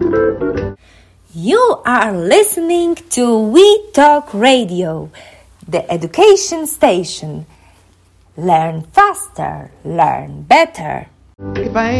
You are listening to We Talk Radio, the education station. Learn faster, learn better. If I